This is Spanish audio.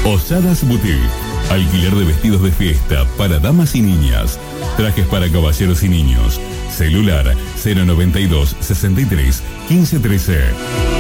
Osadas Boutique. Alquiler de vestidos de fiesta para damas y niñas. Trajes para caballeros y niños. Celular 092 63 15 13.